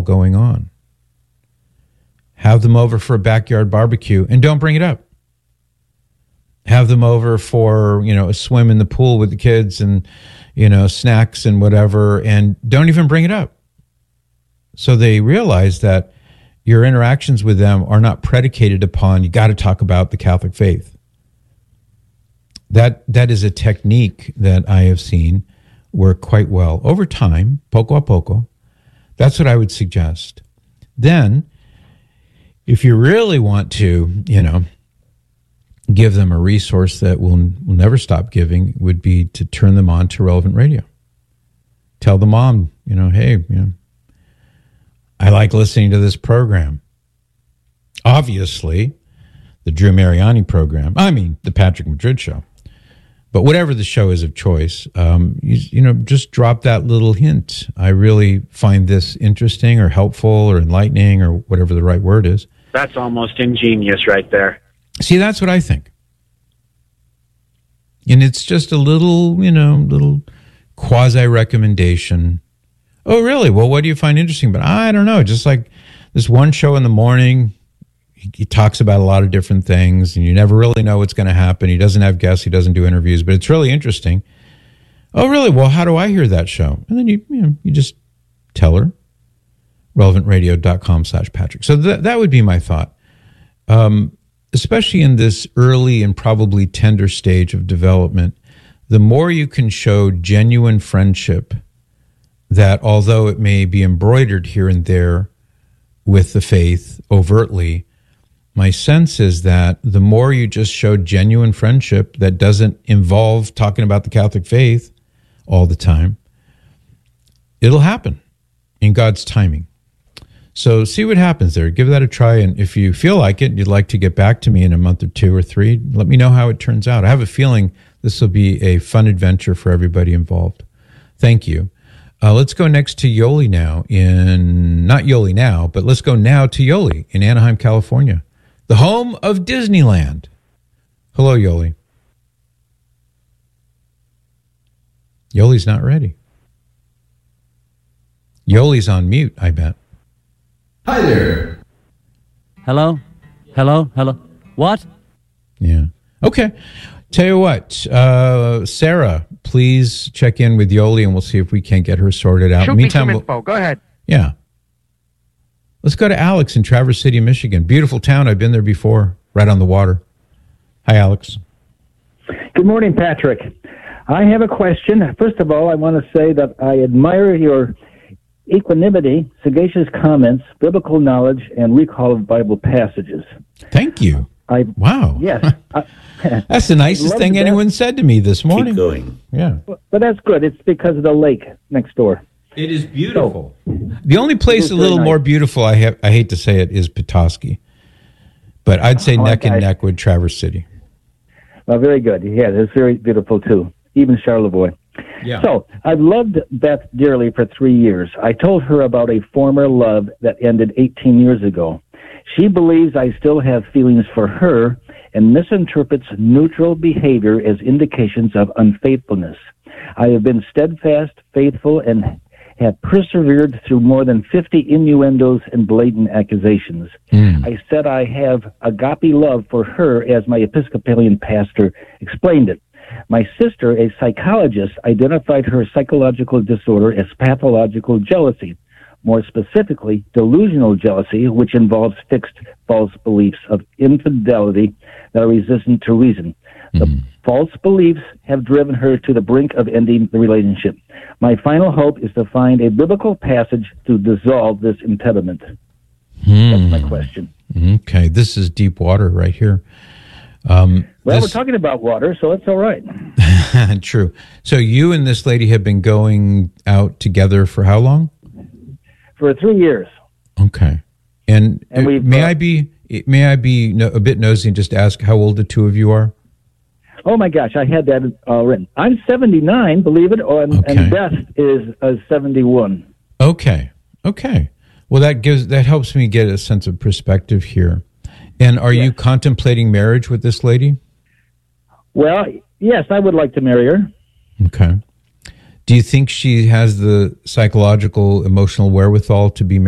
going on. Have them over for a backyard barbecue and don't bring it up. Have them over for, a swim in the pool with the kids and, snacks and whatever, and don't even bring it up. So they realize that your interactions with them are not predicated upon, you got to talk about the Catholic faith. That is a technique that I have seen work quite well over time, poco a poco. That's what I would suggest. Then, if you really want to, give them a resource that will never stop giving, would be to turn them on to Relevant Radio. Tell the mom, hey, I like listening to this program. Obviously, the Drew Mariani program. The Patrick Madrid show. But whatever the show is of choice, just drop that little hint. I really find this interesting or helpful or enlightening or whatever the right word is. That's almost ingenious right there. See, that's what I think. And it's just a little quasi-recommendation. Oh, really? Well, what do you find interesting? But I don't know. Just like this one show in the morning, he talks about a lot of different things, and you never really know what's going to happen. He doesn't have guests. He doesn't do interviews, but it's really interesting. Oh, really? Well, how do I hear that show? And then you just tell her. relevantradio.com/Patrick. So that would be my thought. Especially in this early and probably tender stage of development, the more you can show genuine friendship, that although it may be embroidered here and there with the faith overtly, my sense is that the more you just show genuine friendship that doesn't involve talking about the Catholic faith all the time, it'll happen in God's timing. So see what happens there. Give that a try. And if you feel like it, and you'd like to get back to me in a month or 2 or 3, let me know how it turns out. I have a feeling this will be a fun adventure for everybody involved. Thank you. Let's go next to Yoli now not Yoli now, but let's go now to Yoli in Anaheim, California, the home of Disneyland. Hello, Yoli. Yoli's not ready. Yoli's on mute, I bet. Hi there. Hello? What? Yeah. Okay. Tell you what, Sarah, please check in with Yoli and we'll see if we can't get her sorted out. Shoot me some info. Go ahead. Yeah. Let's go to Alex in Traverse City, Michigan. Beautiful town. I've been there before, right on the water. Hi, Alex. Good morning, Patrick. I have a question. First of all, I want to say that I admire your equanimity, sagacious comments, biblical knowledge, and recall of Bible passages. Thank you. Wow. Yes. That's the nicest thing anyone said to me this morning. Keep going. Yeah. But that's good. It's because of the lake next door. It is beautiful. The only place a little more beautiful, I hate to say it, is Petoskey. But I'd say neck and neck with Traverse City. Well, very good. Yeah, it's very beautiful, too. Even Charlevoix. Yeah. So, I've loved Beth dearly for 3 years. I told her about a former love that ended 18 years ago. She believes I still have feelings for her and misinterprets neutral behavior as indications of unfaithfulness. I have been steadfast, faithful, and have persevered through more than 50 innuendos and blatant accusations. I said I have agape love for her as my Episcopalian pastor explained it. My sister, a psychologist, identified her psychological disorder as pathological jealousy, more specifically, delusional jealousy, which involves fixed false beliefs of infidelity that are resistant to reason. The false beliefs have driven her to the brink of ending the relationship. My final hope is to find a biblical passage to dissolve this impediment. That's my question. Okay, this is deep water right here. We're talking about water, so it's all right. True. So you and this lady have been going out together for how long? For 3 years. Okay. And may I be a bit nosy and just ask how old the two of you are? Oh my gosh, I had that written. I'm 79, believe it, and Beth is 71. Okay. Well, that helps me get a sense of perspective here. And are you contemplating marriage with this lady? Well, yes, I would like to marry her. Okay. Do you think she has the psychological, emotional wherewithal to be married?